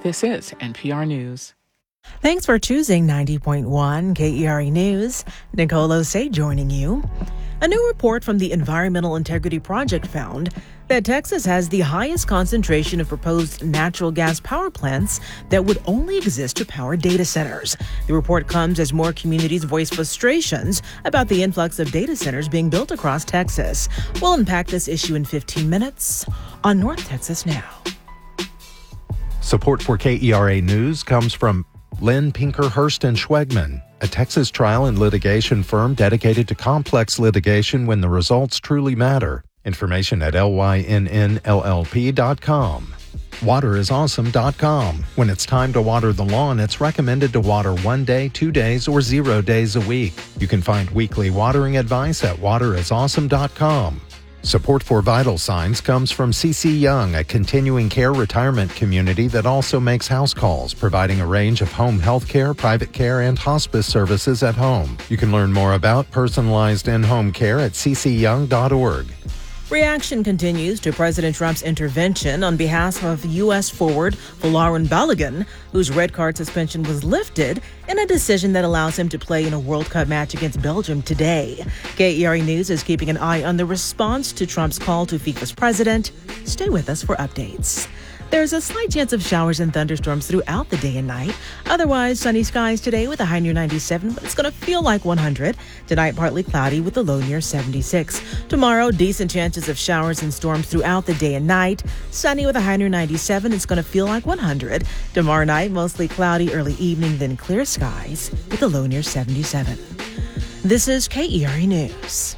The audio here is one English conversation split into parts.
This is NPR News. Thanks for choosing 90.1 KERE News. Nicole Osei joining you. A new report from the Environmental Integrity Project found that Texas has the highest concentration of proposed natural gas power plants that would only exist to power data centers. The report comes as more communities voice frustrations about the influx of data centers being built across Texas. We'll unpack this issue in 15 minutes on North Texas Now. Support for KERA News comes from Lynn Pinker Hurst and Schwegman, a Texas trial and litigation firm dedicated to complex litigation when the results truly matter. Information at lynnllp.com. Waterisawesome.com. When it's time to water the lawn, it's recommended to water 1 day, 2 days, or 0 days a week. You can find weekly watering advice at waterisawesome.com. Support for Vital Signs comes from CC Young, a continuing care retirement community that also makes house calls, providing a range of home health care, private care, and hospice services at home. You can learn more about personalized in-home care at ccyoung.org. Reaction continues to President Trump's intervention on behalf of U.S. forward Folarin Balogun, whose red card suspension was lifted in a decision that allows him to play in a World Cup match against Belgium today. KERE News is keeping an eye on the response to Trump's call to FIFA's president. Stay with us for updates. There's a slight chance of showers and thunderstorms throughout the day and night. Otherwise, sunny skies today with a high near 97, but it's going to feel like 100. Tonight, partly cloudy with a low near 76. Tomorrow, decent chances of showers and storms throughout the day and night. Sunny with a high near 97. It's going to feel like 100. Tomorrow night, mostly cloudy early evening, then clear skies with a low near 77. This is KERE News.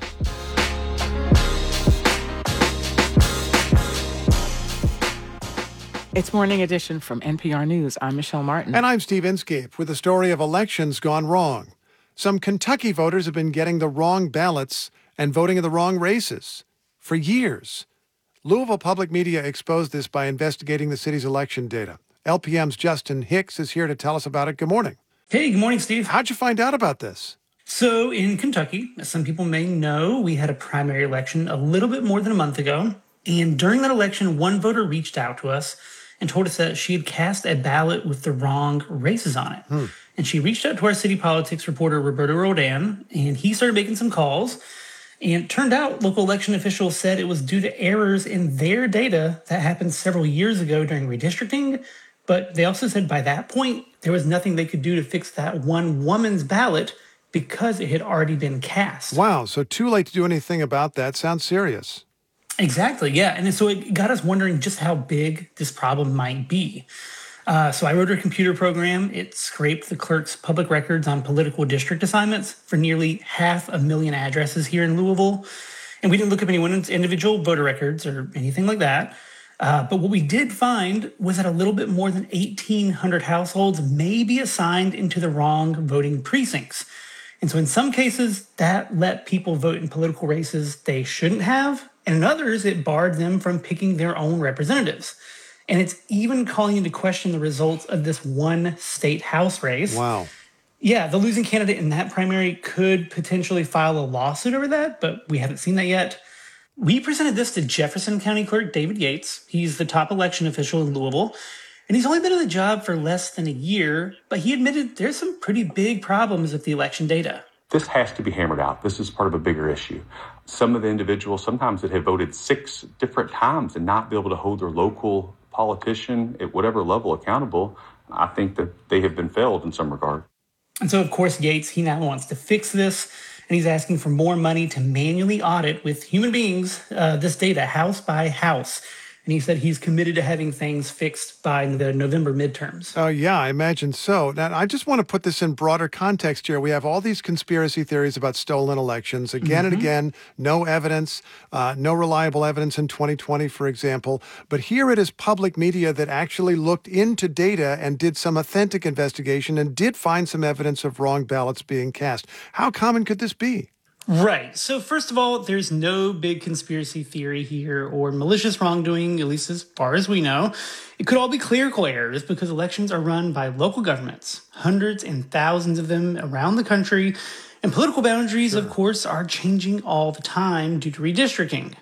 It's Morning Edition from NPR News. I'm Michelle Martin. And I'm Steve Inskeep with the story of elections gone wrong. Some Kentucky voters have been getting the wrong ballots and voting in the wrong races for years. Louisville Public Media exposed this by investigating the city's election data. LPM's Justin Hicks is here to tell us about it. Good morning. Hey, good morning, Steve. How'd you find out about this? So in Kentucky, as some people may know, we had a primary election a little bit more than a month ago. And during that election, one voter reached out to us and told us that she had cast a ballot with the wrong races on it. And she reached out to our city politics reporter, Roberto Rodan, and he started making some calls. And it turned out local election officials said it was due to errors in their data that happened several years ago during redistricting. But they also said by that point, there was nothing they could do to fix that one woman's ballot because it had already been cast. Wow, so too late to do anything about that. Sounds serious. Exactly, yeah. And so it got us wondering just how big this problem might be. So I wrote a computer program. It scraped the clerk's public records on political district assignments for nearly 500,000 addresses here in Louisville. And we didn't look up anyone's individual voter records or anything like that. But what we did find was that a little bit more than 1,800 households may be assigned into the wrong voting precincts. And so in some cases, that let people vote in political races they shouldn't have. And in others, it barred them from picking their own representatives. And it's even calling into question the results of this one state House race. Wow. Yeah, the losing candidate in that primary could potentially file a lawsuit over that, but we haven't seen that yet. We presented this to Jefferson County Clerk David Yates. He's the top election official in Louisville. And he's only been in the job for less than a year, but he admitted there's some pretty big problems with the election data. This has to be hammered out. This is part of a bigger issue. Some of the individuals sometimes that have voted 6 different times and not be able to hold their local politician at whatever level accountable, I think that they have been failed in some regard. And so, of course, Yates, he now wants to fix this, and he's asking for more money to manually audit with human beings this data house by house. And he said he's committed to having things fixed by the November midterms. Oh, yeah, I imagine so. Now, I just want to put this in broader context here. We have all these conspiracy theories about stolen elections. Again and again, no evidence, no reliable evidence in 2020, for example. But here it is public media that actually looked into data and did some authentic investigation and did find some evidence of wrong ballots being cast. How common could this be? Right. So first of all, there's no big conspiracy theory here or malicious wrongdoing, at least as far as we know. It could all be clerical errors because elections are run by local governments, hundreds and thousands of them around the country. And political boundaries, of course, are changing all the time due to redistricting.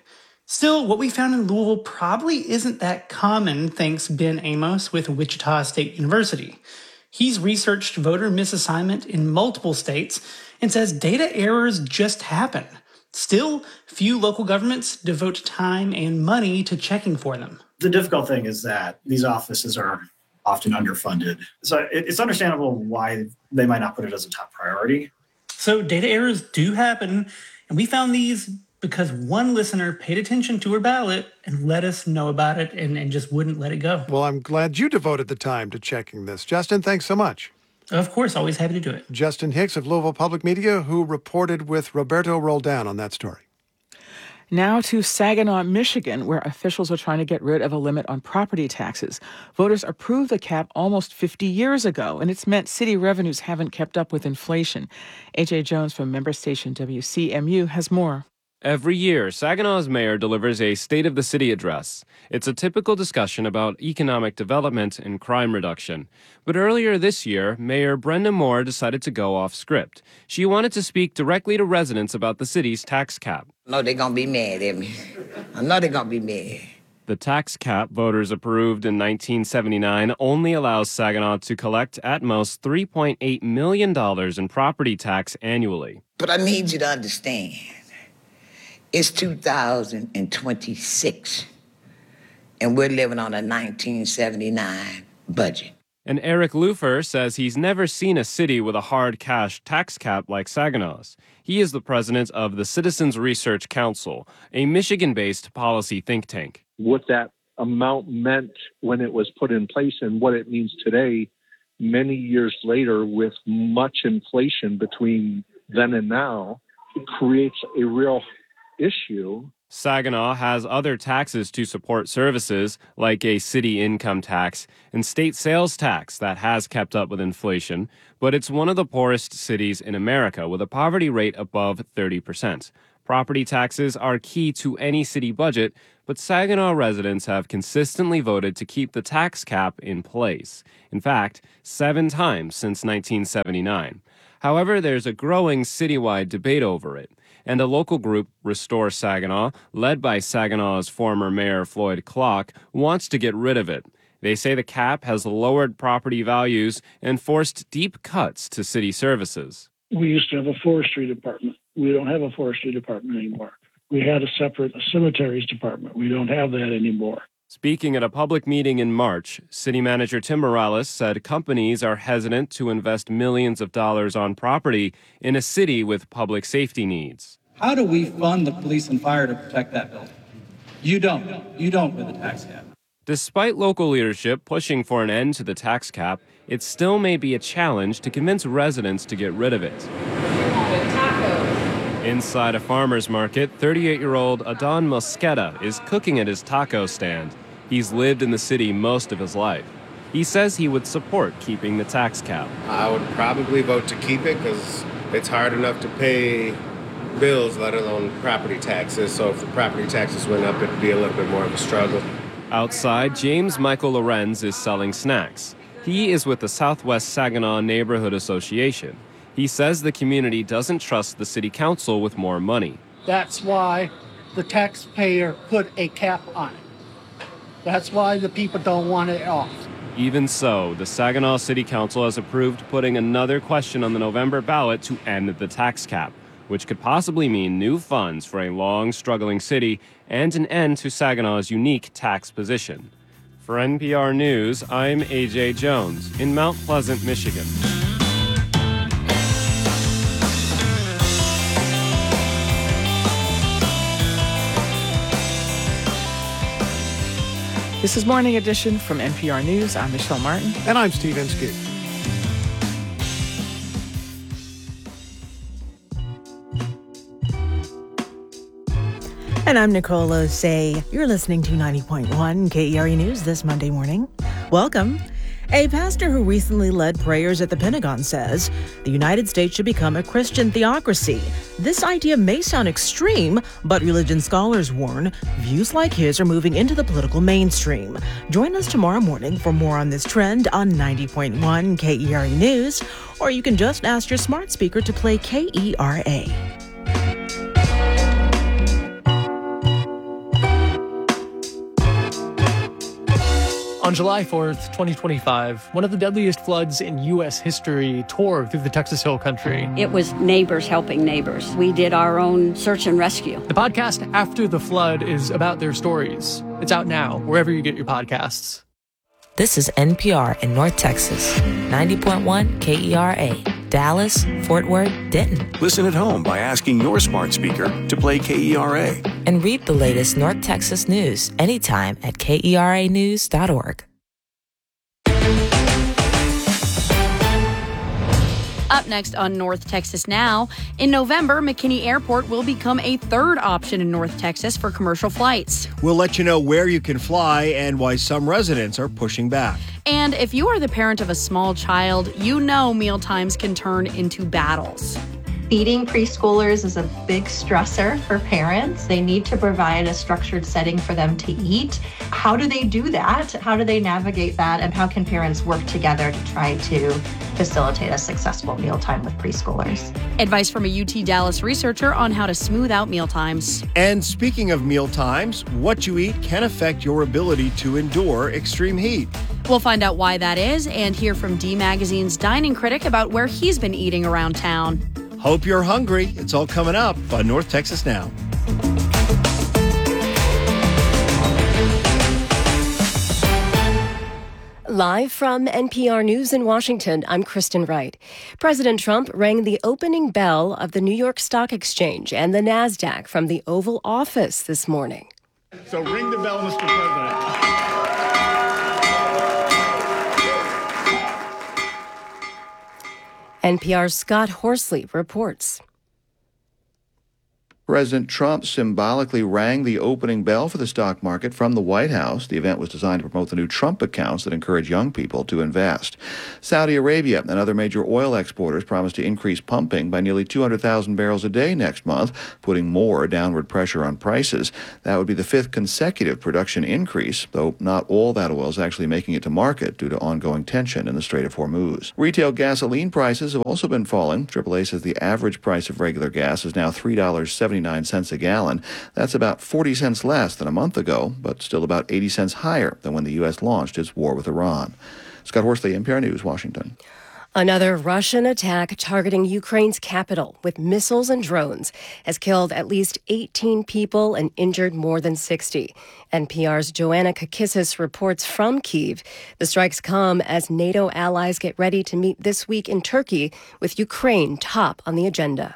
Still, what we found in Louisville probably isn't that common, thanks Ben Amos with Wichita State University. He's researched voter misassignment in multiple states and says data errors just happen. Still, few local governments devote time and money to checking for them. The difficult thing is that these offices are often underfunded. So it's understandable why they might not put it as a top priority. So data errors do happen, and we found these because one listener paid attention to her ballot and let us know about it and just wouldn't let it go. Well, I'm glad you devoted the time to checking this. Justin, thanks so much. Of course, always happy to do it. Justin Hicks of Louisville Public Media, who reported with Roberto Roldan on that story. Now to Saginaw, Michigan, where officials are trying to get rid of a limit on property taxes. Voters approved the cap almost 50 years ago, and it's meant city revenues haven't kept up with inflation. A.J. Jones from member station WCMU has more. Every year, Saginaw's mayor delivers a State of the City address. It's a typical discussion about economic development and crime reduction. But earlier this year, Mayor Brenda Moore decided to go off script. She wanted to speak directly to residents about the city's tax cap. No, they're going to be mad at me. I know they're going to be mad. The tax cap voters approved in 1979 only allows Saginaw to collect at most $3.8 million in property tax annually. But I need you to understand. It's 2026, and we're living on a 1979 budget. And Eric Lufer says he's never seen a city with a hard cash tax cap like Saginaw's. He is the president of the Citizens Research Council, a Michigan-based policy think tank. What that amount meant when it was put in place and what it means today, many years later, with much inflation between then and now, it creates a real issue. Saginaw has other taxes to support services, like a city income tax and state sales tax that has kept up with inflation, but it's one of the poorest cities in America with a poverty rate above 30%. Property taxes are key to any city budget, but Saginaw residents have consistently voted to keep the tax cap in place. In fact, 7 times since 1979. However, there's a growing citywide debate over it. And a local group, Restore Saginaw, led by Saginaw's former mayor Floyd Clark, wants to get rid of it. They say the cap has lowered property values and forced deep cuts to city services. We used to have a forestry department. We don't have a forestry department anymore. We had a separate cemeteries department. We don't have that anymore. Speaking at a public meeting in March, City Manager Tim Morales said companies are hesitant to invest millions of dollars on property in a city with public safety needs. How do we fund the police and fire to protect that building? You don't. You don't with the tax cap. Despite local leadership pushing for an end to the tax cap, it still may be a challenge to convince residents to get rid of it. Inside a farmer's market, 38-year-old Adon Mosqueda is cooking at his taco stand. He's lived in the city most of his life. He says he would support keeping the tax cap. I would probably vote to keep it because it's hard enough to pay bills, let alone property taxes. So if the property taxes went up, it'd be a little bit more of a struggle. Outside, James Michael Lorenz is selling snacks. He is with the Southwest Saginaw Neighborhood Association. He says the community doesn't trust the city council with more money. That's why the taxpayer put a cap on it. That's why the people don't want it off. Even so, the Saginaw City Council has approved putting another question on the November ballot to end the tax cap, which could possibly mean new funds for a long, struggling city and an end to Saginaw's unique tax position. For NPR News, I'm A.J. Jones in Mount Pleasant, Michigan. This is Morning Edition from NPR News. I'm Michelle Martin. And I'm Steve Inskeep. And I'm Nicola Say. You're listening to 90.1 KERE News this Monday morning. Welcome. A pastor who recently led prayers at the Pentagon says the United States should become a Christian theocracy. This idea may sound extreme, but religion scholars warn views like his are moving into the political mainstream. Join us tomorrow morning for more on this trend on 90.1 KERE News, or you can just ask your smart speaker to play KERA. On July 4th, 2025, one of the deadliest floods in U.S. history tore through the Texas Hill Country. It was neighbors helping neighbors. We did our own search and rescue. The podcast After the Flood is about their stories. It's out now, wherever you get your podcasts. This is NPR in North Texas. 90.1 KERA. Dallas, Fort Worth, Denton. Listen at home by asking your smart speaker to play KERA. And read the latest North Texas news anytime at KERAnews.org. Up next on North Texas Now, in November, McKinney Airport will become a third option in North Texas for commercial flights. We'll let you know where you can fly and why some residents are pushing back. And if you are the parent of a small child, you know mealtimes can turn into battles. Feeding preschoolers is a big stressor for parents. They need to provide a structured setting for them to eat. How do they do that? How do they navigate that? And how can parents work together to try to facilitate a successful mealtime with preschoolers? Advice from a UT Dallas researcher on how to smooth out mealtimes. And speaking of mealtimes, what you eat can affect your ability to endure extreme heat. We'll find out why that is and hear from D Magazine's dining critic about where he's been eating around town. Hope you're hungry. It's all coming up on North Texas Now. Live from NPR News in Washington, I'm Kristen Wright. President Trump rang the opening bell of the New York Stock Exchange and the NASDAQ from the Oval Office this morning. So ring the bell, Mr. President. NPR's Scott Horsley reports. President Trump symbolically rang the opening bell for the stock market from the White House. The event was designed to promote the new Trump accounts that encourage young people to invest. Saudi Arabia and other major oil exporters promised to increase pumping by nearly 200,000 barrels a day next month, putting more downward pressure on prices. That would be the fifth consecutive production increase, though not all that oil is actually making it to market due to ongoing tension in the Strait of Hormuz. Retail gasoline prices have also been falling. AAA says the average price of regular gas is now $3.79 a gallon. That's about 40 cents less than a month ago, but still about 80 cents higher than when the U.S. launched its war with Iran. Scott Horsley, NPR News, Washington. Another Russian attack targeting Ukraine's capital with missiles and drones has killed at least 18 people and injured more than 60. NPR's Joanna Kakissis reports from Kyiv. The strikes come as NATO allies get ready to meet this week in Turkey, with Ukraine top on the agenda.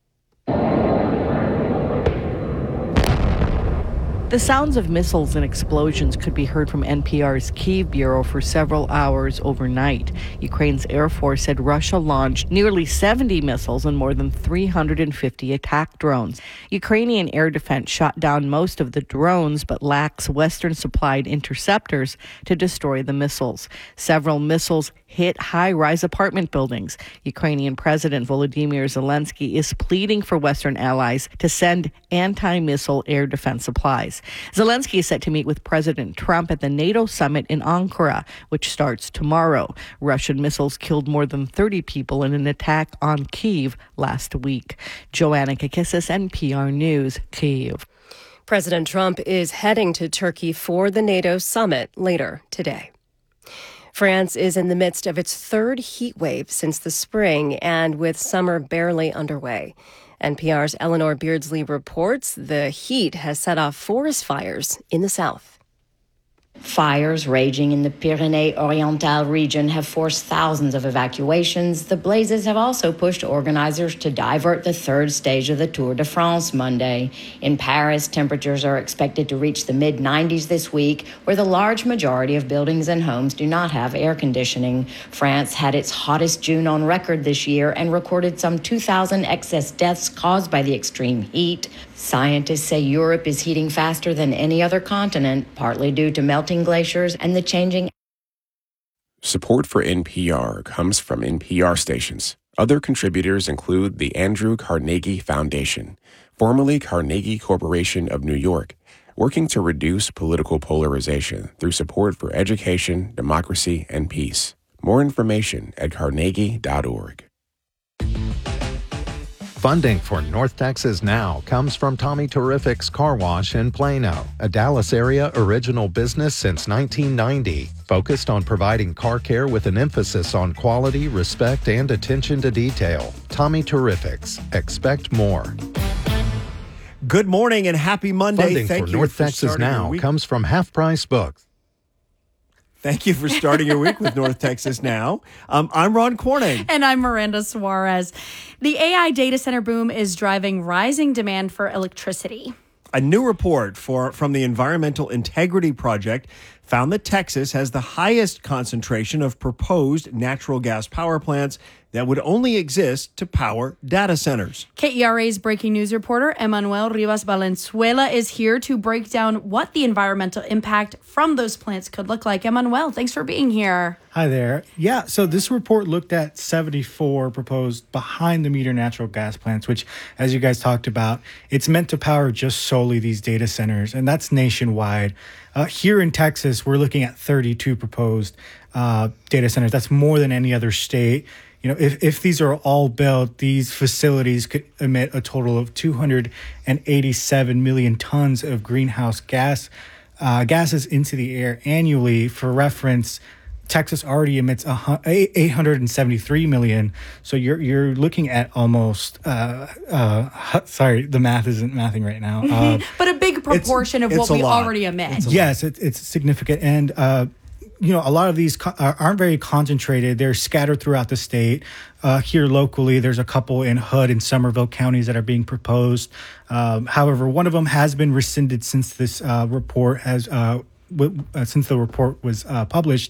The sounds of missiles and explosions could be heard from NPR's Kyiv bureau for several hours overnight. Ukraine's Air Force said Russia launched nearly 70 missiles and more than 350 attack drones. Ukrainian air defense shot down most of the drones but lacks Western-supplied interceptors to destroy the missiles. Several missiles hit high-rise apartment buildings. Ukrainian President Volodymyr Zelensky is pleading for Western allies to send anti-missile air defense supplies. Zelensky is set to meet with President Trump at the NATO summit in Ankara, which starts tomorrow. Russian missiles killed more than 30 people in an attack on Kyiv last week. Joanna Kakissis, NPR News, Kyiv. President Trump is heading to Turkey for the NATO summit later today. France is in the midst of its third heat wave since the spring, and with summer barely underway. NPR's Eleanor Beardsley reports the heat has set off forest fires in the south. Fires raging in the Pyrénées-Orientales region have forced thousands of evacuations. The blazes have also pushed organizers to divert the third stage of the Tour de France Monday. In Paris, temperatures are expected to reach the mid-90s this week, where the large majority of buildings and homes do not have air conditioning. France had its hottest June on record this year and recorded some 2,000 excess deaths caused by the extreme heat. Scientists say Europe is heating faster than any other continent, partly due to melting glaciers and the changing. Support for NPR comes from NPR stations. Other contributors include the Andrew Carnegie Foundation, formerly Carnegie Corporation of New York, working to reduce political polarization through support for education, democracy, and peace. More information at carnegie.org. Funding for North Texas Now comes from Tommy Terrific's Car Wash in Plano, a Dallas area original business since 1990, focused on providing car care with an emphasis on quality, respect, and attention to detail. Tommy Terrific's. Expect more. Good morning and happy Monday. Funding Thank for you North for Texas starting your Now week. comes from Half Price Books. Thank you for starting your week with North Texas Now. I'm Ron Corning. And I'm Miranda Suarez. The AI data center boom is driving rising demand for electricity. A new report from the Environmental Integrity Project found that Texas has the highest concentration of proposed natural gas power plants that would only exist to power data centers. KERA's breaking news reporter, Emmanuel Rivas Valenzuela, is here to break down what the environmental impact from those plants could look like. Emmanuel, thanks for being here. Hi there. Yeah, so this report looked at 74 proposed behind-the-meter natural gas plants, which, as you guys talked about, it's meant to power just solely these data centers, and that's nationwide. Here in Texas, we're looking at 32 proposed data centers. That's more than any other state. You know, if these are all built, these facilities could emit a total of 287 million tons of greenhouse gases into the air annually. For reference, Texas already emits 873 million. So you're looking at almost sorry, the math isn't mathing right now. But a big proportion of what we already emit. Yes, it's significant. And you know, a lot of these aren't very concentrated. They're scattered throughout the state. Here locally, there's a couple in Hood and Somerville counties that are being proposed. However, one of them has been rescinded since this report has since the report was published.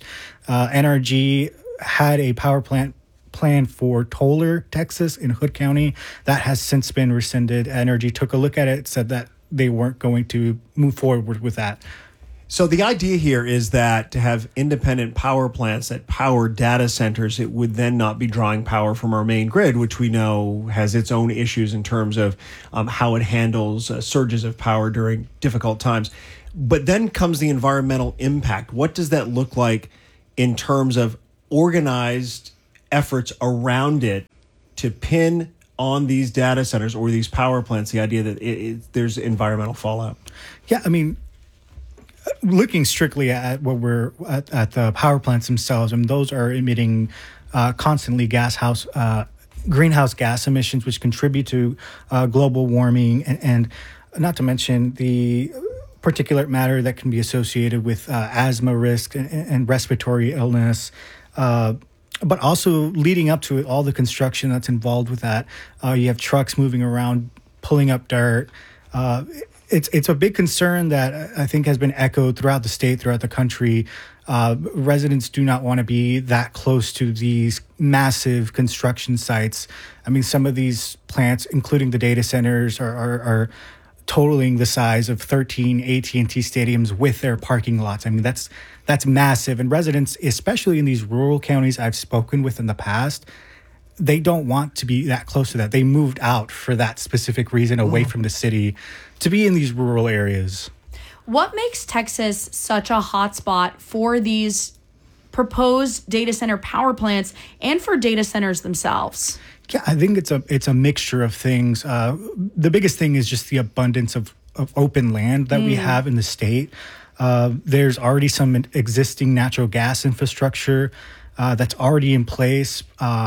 NRG had a power plant plan for Toller, Texas, in Hood County. That has since been rescinded. NRG took a look at it, said that they weren't going to move forward with that. So the idea here is that to have independent power plants that power data centers, it would then not be drawing power from our main grid, which we know has its own issues in terms of how it handles surges of power during difficult times. But then comes the environmental impact. What does that look like in terms of organized efforts around it to pin on these data centers or these power plants, the idea that there's environmental fallout? Yeah, I mean, looking strictly at what we're at the power plants themselves, I mean, those are emitting constantly greenhouse gas emissions, which contribute to global warming, and not to mention the particulate matter that can be associated with asthma risk and respiratory illness. But also leading up to it, all the construction that's involved with that. You have trucks moving around, pulling up dirt. It's a big concern that I think has been echoed throughout the state, throughout the country. Residents do not want to be that close to these massive construction sites. I mean, some of these plants, including the data centers, are totaling the size of 13 AT&T stadiums with their parking lots. I mean, that's massive. And residents, especially in these rural counties I've spoken with in the past, they don't want to be that close to that. They moved out for that specific reason, away from the city, to be in these rural areas. What makes Texas such a hotspot for these proposed data center power plants and for data centers themselves? Yeah, I think it's a mixture of things. The biggest thing is just the abundance of open land that we have in the state. There's already some existing natural gas infrastructure that's already in place.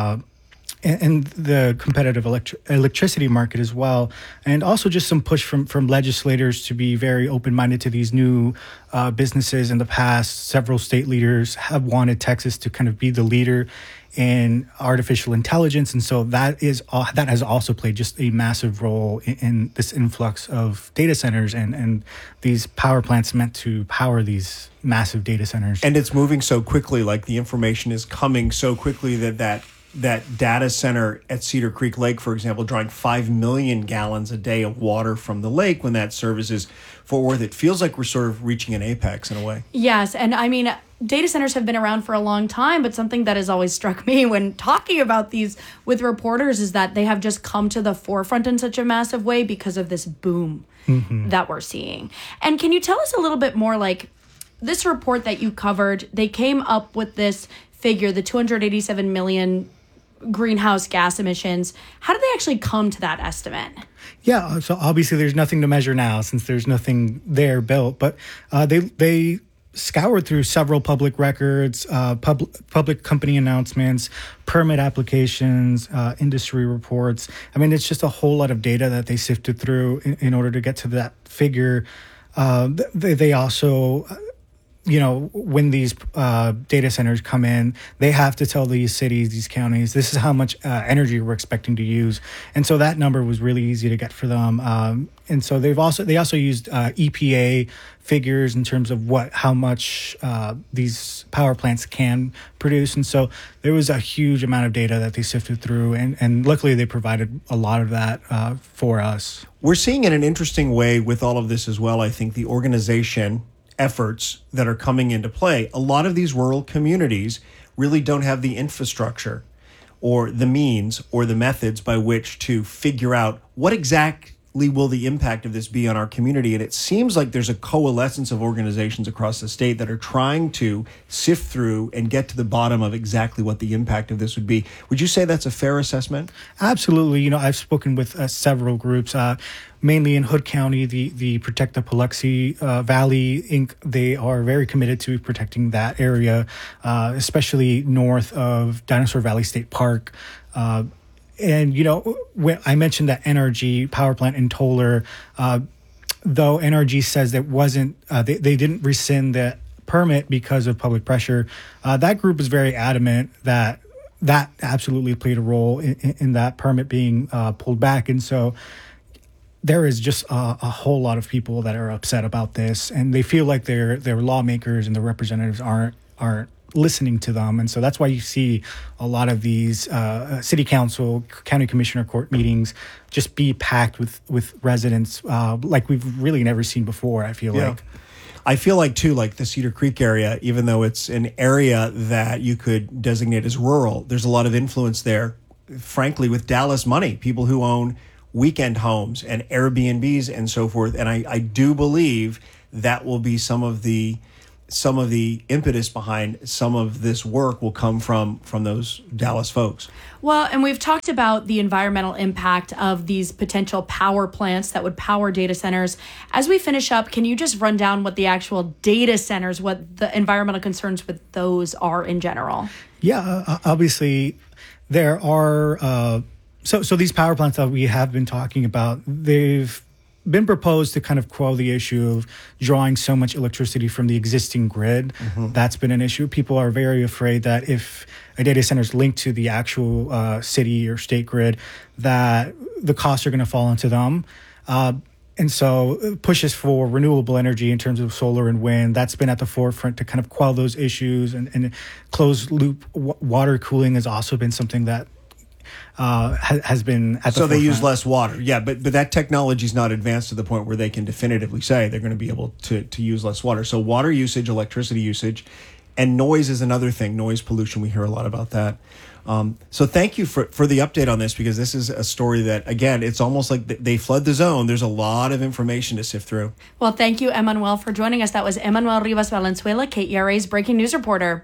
And the competitive electricity market as well. And also just some push from legislators to be very open-minded to these new businesses. In the past, several state leaders have wanted Texas to kind of be the leader in artificial intelligence. And so that has also played just a massive role in this influx of data centers and these power plants meant to power these massive data centers. And it's moving so quickly, like the information is coming so quickly that data center at Cedar Creek Lake, for example, drawing 5 million gallons a day of water from the lake when that services Fort Worth. It feels like we're sort of reaching an apex in a way. Yes, and I mean, data centers have been around for a long time, but something that has always struck me when talking about these with reporters is that they have just come to the forefront in such a massive way because of this boom that we're seeing. And can you tell us a little bit more, like, this report that you covered, they came up with this figure, the 287 million greenhouse gas emissions. How did they actually come to that estimate? Yeah, so obviously there's nothing to measure now since there's nothing there built, but they scoured through several public records, public company announcements, permit applications, industry reports. I mean, it's just a whole lot of data that they sifted through in order to get to that figure. They also, when these data centers come in, they have to tell these cities, these counties, this is how much energy we're expecting to use. And so that number was really easy to get for them. And so they also used EPA figures in terms of how much these power plants can produce. And so there was a huge amount of data that they sifted through. And luckily they provided a lot of that for us. We're seeing in an interesting way with all of this as well, I think, the organization efforts that are coming into play. A lot of these rural communities really don't have the infrastructure or the means or the methods by which to figure out what exactly will the impact of this be on our community. And it seems like there's a coalescence of organizations across the state that are trying to sift through and get to the bottom of exactly what the impact of this would be. Would you say that's a fair assessment? Absolutely. I've spoken with several groups, mainly in Hood County, the Protect the Paluxy Valley Inc. They are very committed to protecting that area, especially north of Dinosaur Valley State Park. And, when I mentioned that NRG power plant in Toller, though NRG says that they didn't rescind that permit because of public pressure, that group is very adamant that absolutely played a role in that permit being pulled back. And so there is just a whole lot of people that are upset about this, and they feel like their lawmakers and the representatives aren't listening to them. And so that's why you see a lot of these city council, county commissioner court meetings just be packed with residents like we've really never seen before, I feel like. I feel like, too, like the Cedar Creek area, even though it's an area that you could designate as rural, there's a lot of influence there, frankly, with Dallas money, people who own weekend homes and Airbnbs and so forth. And I do believe that will be some of the impetus behind some of this work will come from those Dallas folks. Well, and we've talked about the environmental impact of these potential power plants that would power data centers. As we finish up, can you just run down what the actual data centers, what the environmental concerns with those are in general? Yeah, obviously there are, so these power plants that we have been talking about, they've been proposed to kind of quell the issue of drawing so much electricity from the existing grid. Mm-hmm. That's been an issue. People are very afraid that if a data center is linked to the actual city or state grid, that the costs are going to fall into them. And so pushes for renewable energy in terms of solar and wind, that's been at the forefront to kind of quell those issues. And closed loop water cooling has also been something that has been at the So forefront. they use less water. Yeah, but that technology is not advanced to the point where they can definitively say they're going to be able to use less water. So water usage, electricity usage, and noise is another thing. Noise pollution, we hear a lot about that. So thank you for the update on this, because this is a story that, again, it's almost like they flood the zone. There's a lot of information to sift through. Well, thank you, Emmanuel, for joining us. That was Emmanuel Rivas Valenzuela, KERA's breaking news reporter.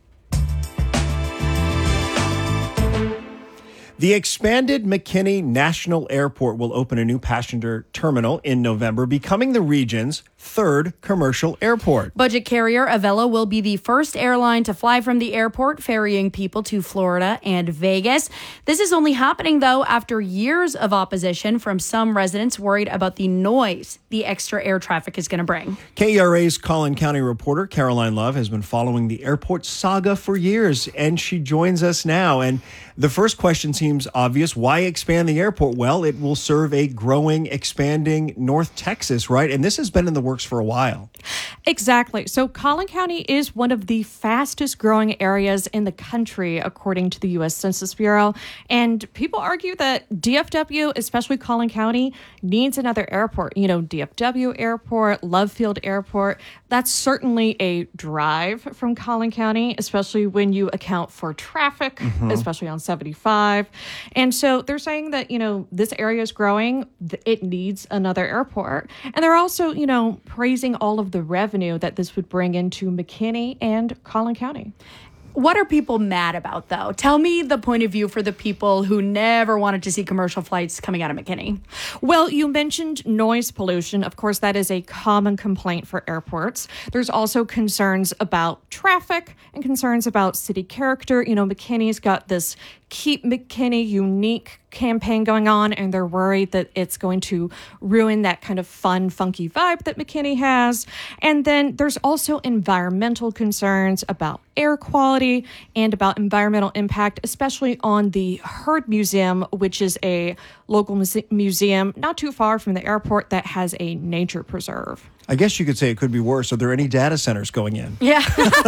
The expanded McKinney National Airport will open a new passenger terminal in November, becoming the region's third commercial airport. Budget carrier Avelo will be the first airline to fly from the airport, ferrying people to Florida and Vegas. This is only happening, though, after years of opposition from some residents worried about the noise the extra air traffic is going to bring. KERA's Collin County reporter Caroline Love has been following the airport saga for years, and she joins us now. And the first question seems obvious. Why expand the airport? Well, it will serve a growing, expanding North Texas, right? And this has been in the works for a while. Exactly. So Collin County is one of the fastest growing areas in the country, according to the U.S. Census Bureau. And people argue that DFW, especially Collin County, needs another airport. You know, DFW Airport, Love Field Airport. That's certainly a drive from Collin County, especially when you account for traffic, especially on 75. And so they're saying that, you know, this area is growing. It needs another airport. And they're also, you know, praising all of the revenue that this would bring into McKinney and Collin County. What are people mad about, though? Tell me the point of view for the people who never wanted to see commercial flights coming out of McKinney. Well, you mentioned noise pollution. Of course, that is a common complaint for airports. There's also concerns about traffic and concerns about city character. You know, McKinney's got this Keep McKinney Unique campaign going on, and they're worried that it's going to ruin that kind of fun, funky vibe that McKinney has. And then there's also environmental concerns about air quality and about environmental impact, especially on the Heard Museum, which is a local museum not too far from the airport that has a nature preserve. I guess you could say it could be worse. Are there any data centers going in? Yeah.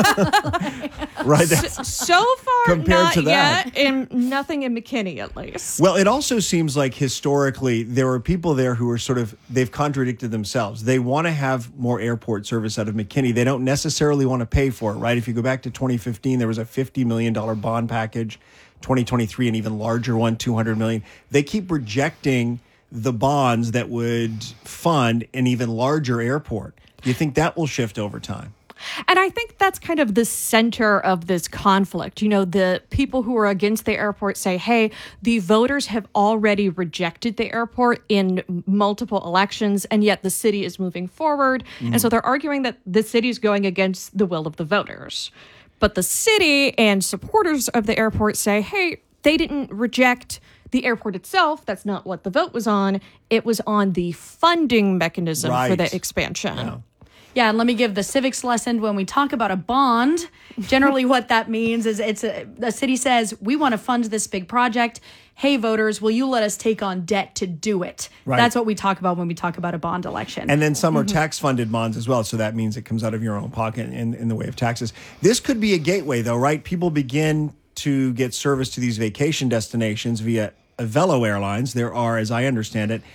Right. So far, compared not to that. yet, and nothing in McKinney at least. Well, it also seems like historically there were people there who are they've contradicted themselves. They want to have more airport service out of McKinney. They don't necessarily want to pay for it, right? If you go back to 2015, there was a $50 million bond package. 2023, an even larger one, $200 million. They keep rejecting the bonds that would fund an even larger airport. Do you think that will shift over time? And I think that's kind of the center of this conflict. You know, the people who are against the airport say, hey, the voters have already rejected the airport in multiple elections, and yet the city is moving forward. And so they're arguing that the city is going against the will of the voters. But the city and supporters of the airport say, hey, they didn't reject the airport itself. That's not what the vote was on. It was on the funding mechanism for the expansion. Yeah, and let me give the civics lesson. When we talk about a bond, generally what that means is the city says, we want to fund this big project. Hey, voters, will you let us take on debt to do it? Right. That's what we talk about when we talk about a bond election. And then some are tax-funded bonds as well, so that means it comes out of your own pocket in the way of taxes. This could be a gateway, though, right? People begin to get service to these vacation destinations via Avelo Airlines. There are, as I understand it,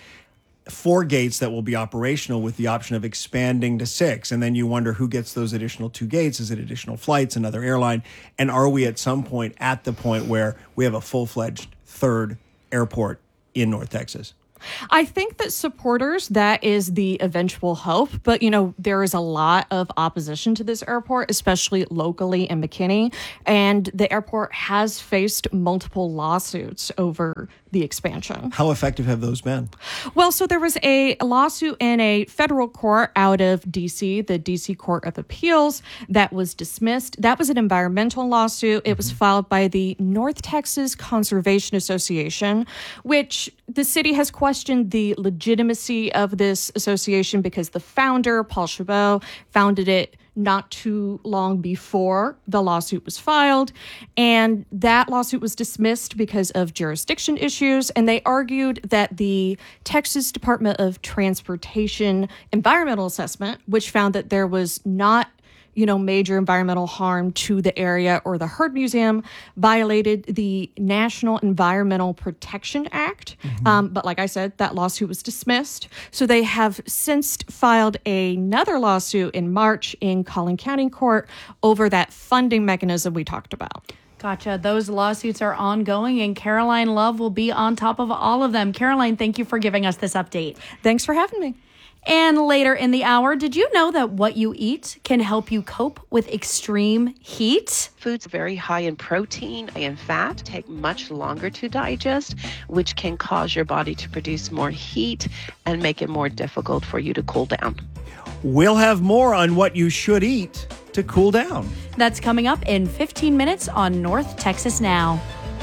4 gates that will be operational with the option of expanding to 6. And then you wonder who gets those additional 2 gates. Is it additional flights, another airline? And are we at some point at the point where we have a full-fledged 3rd airport in North Texas? I think that supporters, that is the eventual hope. But, you know, there is a lot of opposition to this airport, especially locally in McKinney. And the airport has faced multiple lawsuits over the expansion. How effective have those been? Well, so there was a lawsuit in a federal court out of D.C., the D.C. Court of Appeals, that was dismissed. That was an environmental lawsuit. It was filed by the North Texas Conservation Association, which the city has questioned the legitimacy of this association because the founder, Paul Chabot, founded it not too long before the lawsuit was filed. And that lawsuit was dismissed because of jurisdiction issues. And they argued that the Texas Department of Transportation environmental assessment, which found that there was not major environmental harm to the area or the Heard Museum, violated the National Environmental Protection Act. But like I said, that lawsuit was dismissed. So they have since filed another lawsuit in March in Collin County Court over that funding mechanism we talked about. Gotcha. Those lawsuits are ongoing, and Caroline Love will be on top of all of them. Caroline, thank you for giving us this update. Thanks for having me. And later in the hour, did you know that what you eat can help you cope with extreme heat? Foods very high in protein and fat take much longer to digest, which can cause your body to produce more heat and make it more difficult for you to cool down. We'll have more on what you should eat to cool down. That's coming up in 15 minutes on North Texas Now.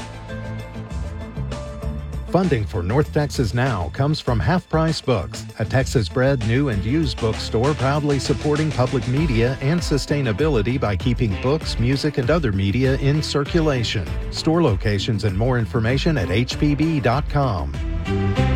Funding for North Texas Now comes from Half Price Books, a Texas-bred new and used bookstore proudly supporting public media and sustainability by keeping books, music, and other media in circulation. Store locations and more information at hpb.com.